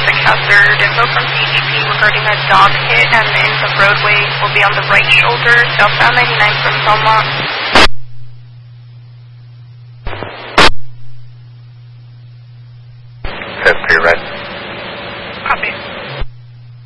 traffic hazard. Info from DGP regarding a dog hit and in the roadway will be on the right shoulder, southbound 99 from Belmont.